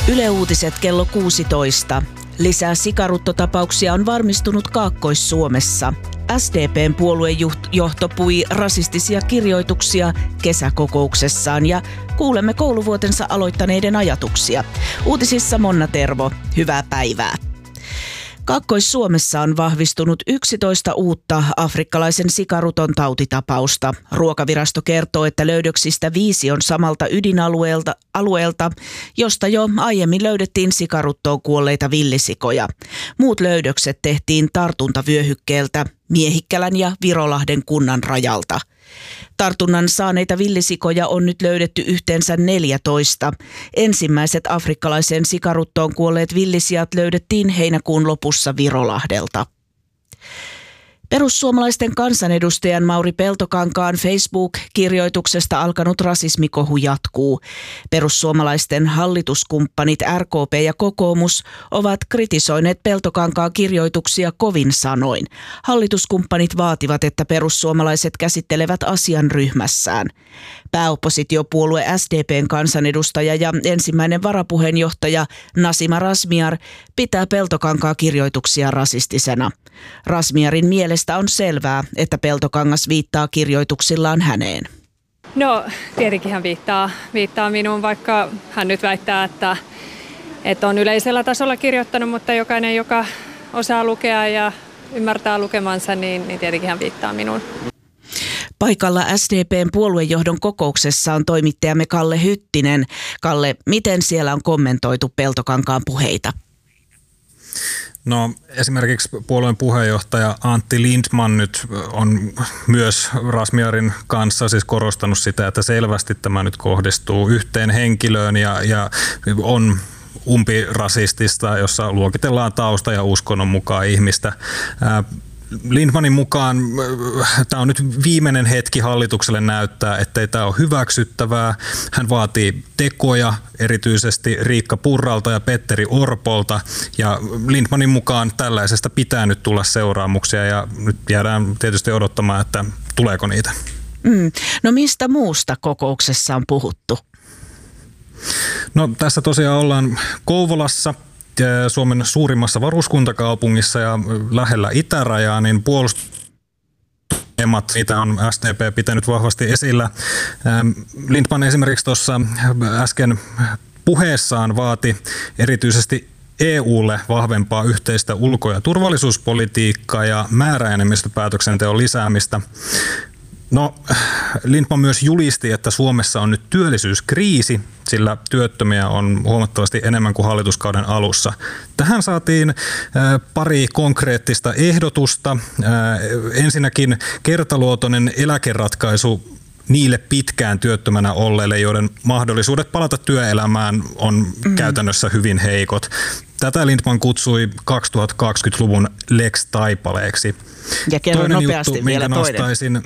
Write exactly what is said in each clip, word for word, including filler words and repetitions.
Yle Uutiset kello kuusitoista. Lisää sikaruttotapauksia on varmistunut Kaakkois-Suomessa. S D P:n puoluejohto pui rasistisia kirjoituksia kesäkokouksessaan ja kuulemme kouluvuotensa aloittaneiden ajatuksia. Uutisissa Monna Tervo, hyvää päivää. Kaakkois-Suomessa on vahvistunut yksitoista uutta afrikkalaisen sikaruton tautitapausta. Ruokavirasto kertoo, että löydöksistä viisi on samalta ydinalueelta, alueelta, josta jo aiemmin löydettiin sikaruttoon kuolleita villisikoja. Muut löydökset tehtiin tartuntavyöhykkeeltä Miehikkälän ja Virolahden kunnan rajalta. Tartunnan saaneita villisikoja on nyt löydetty yhteensä neljätoista. Ensimmäiset afrikkalaiseen sikaruttoon kuolleet villisijat löydettiin heinäkuun lopussa Virolahdelta. Perussuomalaisten kansanedustajan Mauri Peltokankaan Facebook-kirjoituksesta alkanut rasismikohu jatkuu. Perussuomalaisten hallituskumppanit R K P ja kokoomus ovat kritisoineet Peltokankaan kirjoituksia kovin sanoin. Hallituskumppanit vaativat, että perussuomalaiset käsittelevät asian ryhmässään. Pääoppositiopuolue S D P:n kansanedustaja ja ensimmäinen varapuheenjohtaja Nasima Razmyar pitää Peltokankaan kirjoituksia rasistisena. Razmyarin mielestä on selvää, että Peltokangas viittaa kirjoituksillaan häneen. No tietenkin hän viittaa, viittaa minuun, vaikka hän nyt väittää, että, että on yleisellä tasolla kirjoittanut, mutta jokainen, joka osaa lukea ja ymmärtää lukemansa, niin, niin tietenkin hän viittaa minuun. Paikalla S D P:n puoluejohdon kokouksessa on toimittajamme Kalle Hyttinen. Kalle, miten siellä on kommentoitu Peltokankaan puheita? No esimerkiksi puolueen puheenjohtaja Antti Lindtman nyt on myös Razmyarin kanssa siis korostanut sitä, että selvästi tämä nyt kohdistuu yhteen henkilöön ja, ja on umpirasistista, jossa luokitellaan tausta ja uskonnon mukaan ihmistä. Lindtmanin mukaan tämä on nyt viimeinen hetki hallitukselle näyttää, ettei tämä ole hyväksyttävää. Hän vaatii tekoja erityisesti Riikka Purralta ja Petteri Orpolta ja Lindtmanin mukaan tällaisesta pitää nyt tulla seuraamuksia ja nyt jäädään tietysti odottamaan, että tuleeko niitä. Mm. No mistä muusta kokouksessa on puhuttu? No tässä tosiaan ollaan Kouvolassa, Suomen suurimmassa varuskuntakaupungissa ja lähellä itärajaa, niin puolustusteemat, niitä on S D P pitänyt vahvasti esillä. Lindtman esimerkiksi tuossa äsken puheessaan vaati erityisesti E U:lle vahvempaa yhteistä ulko- ja turvallisuuspolitiikkaa ja määräenemmistöpäätöksenteon lisäämistä. No, Lindtman myös julisti, että Suomessa on nyt työllisyyskriisi, sillä työttömiä on huomattavasti enemmän kuin hallituskauden alussa. Tähän saatiin pari konkreettista ehdotusta. Ensinnäkin kertaluotoinen eläkeratkaisu niille pitkään työttömänä olleille, joiden mahdollisuudet palata työelämään on mm. käytännössä hyvin heikot. Tätä Lindtman kutsui kaksituhattakaksikymmentäluvun Lex Taipaleeksi. Ja kerro toinen nopeasti juttu, vielä toinen. Nostaisin,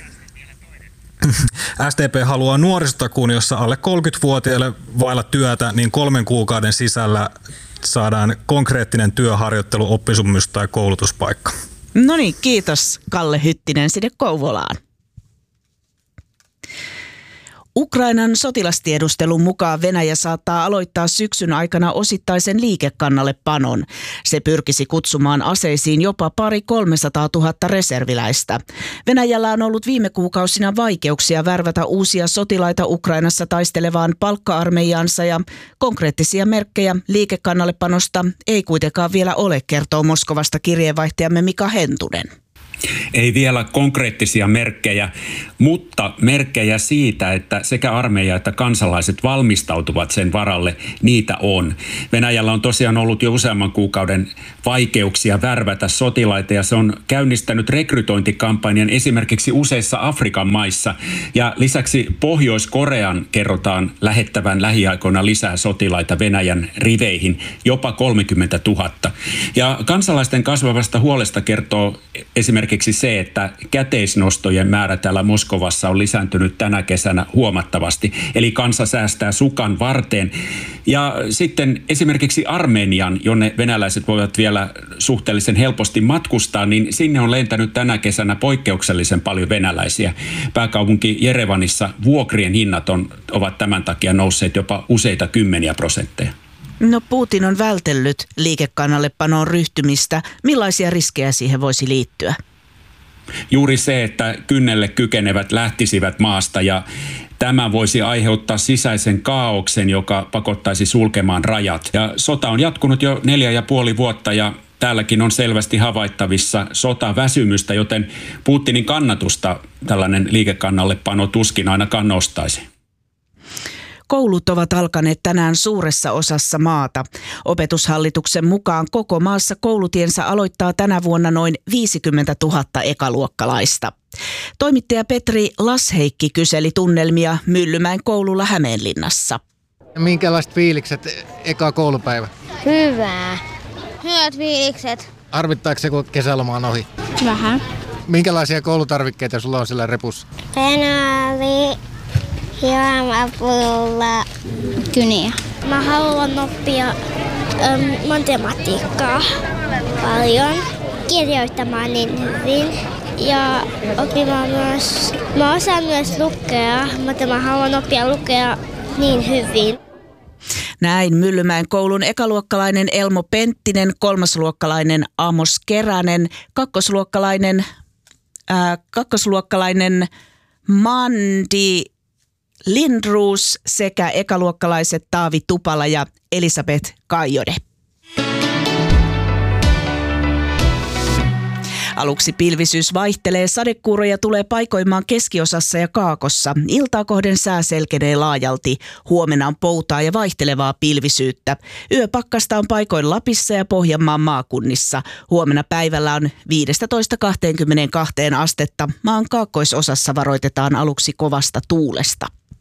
S D P haluaa nuorisotakuun, jossa alle kolmekymmentävuotiaille vailla työtä, niin kolmen kuukauden sisällä saadaan konkreettinen työharjoittelu, oppisopimus tai koulutuspaikka. No niin, kiitos Kalle Hyttinen sinne Kouvolaan. Ukrainan sotilastiedustelun mukaan Venäjä saattaa aloittaa syksyn aikana osittaisen liikekannallepanon. Se pyrkisi kutsumaan aseisiin jopa pari kolmesataa tuhatta reserviläistä. Venäjällä on ollut viime kuukausina vaikeuksia värvätä uusia sotilaita Ukrainassa taistelevaan palkka-armeijaansa ja konkreettisia merkkejä liikekannallepanosta ei kuitenkaan vielä ole, kertoo Moskovasta kirjeenvaihtajamme Mika Hentunen. Ei vielä konkreettisia merkkejä, mutta merkkejä siitä, että sekä armeija että kansalaiset valmistautuvat sen varalle, niitä on. Venäjällä on tosiaan ollut jo useamman kuukauden vaikeuksia värvätä sotilaita ja se on käynnistänyt rekrytointikampanjan esimerkiksi useissa Afrikan maissa. Ja lisäksi Pohjois-Korean kerrotaan lähettävän lähiaikoina lisää sotilaita Venäjän riveihin, jopa kolmekymmentätuhatta. Ja kansalaisten kasvavasta huolesta kertoo esimerkiksi se, että käteisnostojen määrä täällä Moskovassa on lisääntynyt tänä kesänä huomattavasti. Eli kansa säästää sukan varteen. Ja sitten esimerkiksi Armenian, jonne venäläiset voivat vielä suhteellisen helposti matkustaa, niin sinne on lentänyt tänä kesänä poikkeuksellisen paljon venäläisiä. Pääkaupunki Jerevanissa vuokrien hinnat on, ovat tämän takia nousseet jopa useita kymmeniä prosentteja. No Putin on vältellyt liikekannallepanoon ryhtymistä. Millaisia riskejä siihen voisi liittyä? Juuri se, että kynnelle kykenevät lähtisivät maasta ja tämä voisi aiheuttaa sisäisen kaaoksen, joka pakottaisi sulkemaan rajat. Ja sota on jatkunut jo neljä ja puoli vuotta ja täälläkin on selvästi havaittavissa sotaväsymystä, joten Putinin kannatusta tällainen liikekannallepano tuskin ainakaan nostaisi. Koulut ovat alkaneet tänään suuressa osassa maata. Opetushallituksen mukaan koko maassa koulutiensä aloittaa tänä vuonna noin viisikymmentätuhatta ekaluokkalaista. Toimittaja Petri Lasheikki kyseli tunnelmia Myllymäen koululla Hämeenlinnassa. Minkälaiset fiilikset eka koulupäivä? Hyvää. Hyvät fiilikset. Harvittaako se, kun kesäloma on ohi? Vähän. Minkälaisia koulutarvikkeita sulla on siellä repussa? Penaali, juomapulla, kyniä. Mä haluan oppia äm, matematiikkaa paljon, kirjoittamaan niin hyvin ja oppimaan myös. Mä osaan myös lukea, mutta mä haluan oppia lukea niin hyvin. Näin Myllymäen koulun ekaluokkalainen Elmo Penttinen, kolmasluokkalainen Amos Keränen, kakkosluokkalainen, ää, kakkosluokkalainen Mandi Lindruus sekä ekaluokkalaiset Taavi Tupala ja Elisabeth Kaijode. Aluksi pilvisyys vaihtelee, sadekuuroja tulee paikoimaan keskiosassa ja kaakossa. Iltaa kohden sää selkenee laajalti. Huomenna on poutaa ja vaihtelevaa pilvisyyttä. Yöpakkasta on paikoin Lapissa ja Pohjanmaan maakunnissa. Huomenna päivällä on viisitoista kaksikymmentäkaksi astetta. Maan kaakkoisosassa varoitetaan aluksi kovasta tuulesta.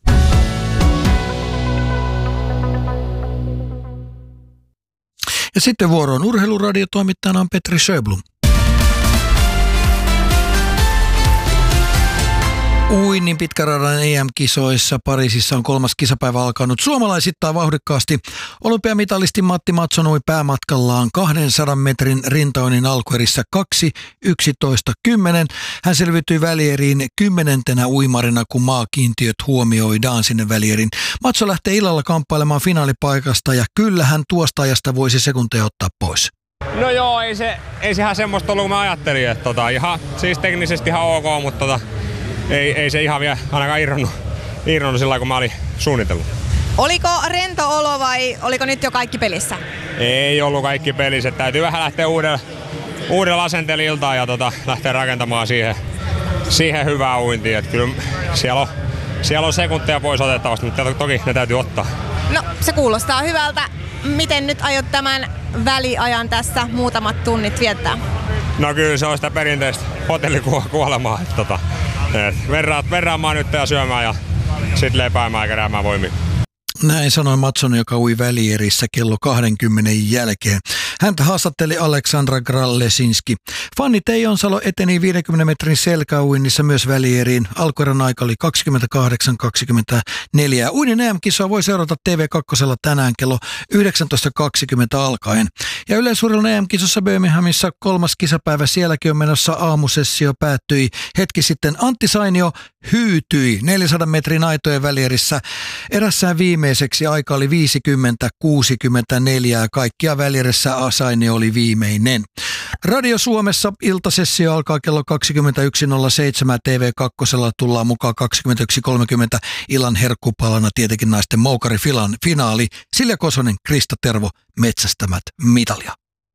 Ja sitten vuoroon urheiluradiotoimittajana on Petri Sjöblom. Uinnin pitkäradan E M-kisoissa Pariisissa on kolmas kisapäivä alkanut suomalaisittain vauhdikkaasti. Olympiamitalisti Matti Matson ui päämatkallaan kahdensadan metrin rintaoinnin alkuerissä kaksi yksitoista kymmenen. Hän selviytyi välieriin kymmenentenä uimarina, kun maakiintiöt huomioidaan sinne välieriin. Matso lähtee illalla kamppailemaan finaalipaikasta ja kyllä hän tuosta ajasta voisi sekunteja ottaa pois. No joo, ei se, ei se ihan semmoista ollut, kun mä ajattelin. Että tota, ihan, siis teknisesti ihan ok, mutta tota, ei, ei se ihan vielä ainakaan irronnut, irronnut sillä lailla, kun mä olin suunnitellut. Oliko rento olo vai oliko nyt jo kaikki pelissä? Ei ollut kaikki pelissä. Täytyy vähän lähteä uudella, uudella asenteella iltaan ja tota, lähteä rakentamaan siihen, siihen hyvää uintia. Että kyllä siellä on, siellä on sekunteja pois otettavasti, mutta toki ne täytyy ottaa. No se kuulostaa hyvältä. Miten nyt aiot tämän väliajan tässä muutamat tunnit viettää? No kyllä se on sitä perinteistä hotellikuolemaa. Tota, verran, verran maa nyt ja syömään ja sitten lepäämään ja keräämään voimia. Näin sanoi Matson, joka ui välierissä kello kaksikymmentä jälkeen. Häntä haastatteli Aleksandra Gralesinski. Fanni Teijonsalo eteni viidenkymmenen metrin selkäuinnissa myös välieriin. Alkuerän aika oli kaksikymmentäkahdeksan kaksikymmentäneljä. Uinnin E M-kisoa voi seurata T V kaksi tänään kello yhdeksäntoista kaksikymmentä alkaen. Ja yleisurheilun E M-kisossa Birminghamissa kolmas kisapäivä sielläkin on menossa. Aamusessio päättyi hetki sitten. Antti Sainio hyytyi neljänsadan metrin aitojen välierissä. Erässään viimeiseksi aika oli viisikymmentä kuusikymmentäneljä. Kaikkia välierissä Sainio oli viimeinen. Radio Suomessa iltasessio alkaa kello kaksikymmentäyksi nolla seitsemän. T V kaksi tullaan mukaan kaksikymmentäyksi kolmekymmentä. Illan herkkupalana tietenkin naisten moukarifilan finaali. Silja Kosonen, Krista Tervo, metsästämät mitalia.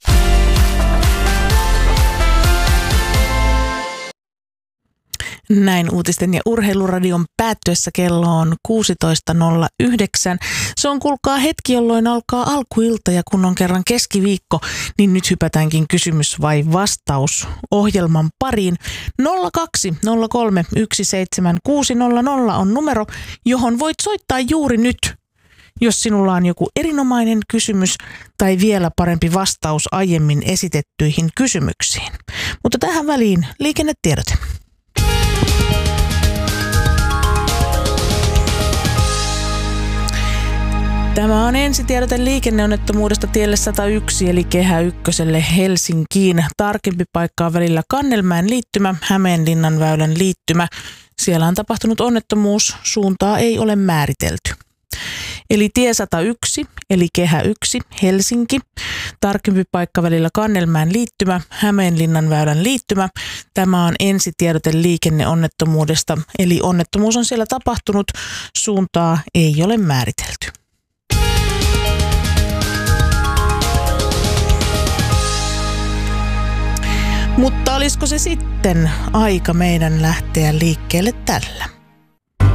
Näin uutisten ja urheiluradion päättyessä kello on kuusitoista nolla yhdeksän. Se on kuulkaa hetki, jolloin alkaa alkuilta ja kun on kerran keskiviikko, niin nyt hypätäänkin kysymys vai vastaus ohjelman pariin. nolla kaksi nolla kolme yksi seitsemän kuusi nolla nolla on numero, johon voit soittaa juuri nyt, jos sinulla on joku erinomainen kysymys tai vielä parempi vastaus aiemmin esitettyihin kysymyksiin. Mutta tähän väliin liikennetiedote. Tämä on ensitiedote liikenneonnettomuudesta tielle sata yksi eli Kehä ykköselle Helsinkiin. Tarkempi paikka on välillä Kannelmäen liittymä, Hämeenlinnan väylän liittymä. Siellä on tapahtunut onnettomuus, suuntaa ei ole määritelty. Eli tie sata yksi, eli kehä yksi, Helsinki. Tarkempi paikka välillä Kannelmäen liittymä, Hämeenlinnan väylän liittymä. Tämä on ensitiedote liikenneonnettomuudesta, eli onnettomuus on siellä tapahtunut, suuntaa ei ole määritelty. Mutta olisiko se sitten aika meidän lähteä liikkeelle tällä?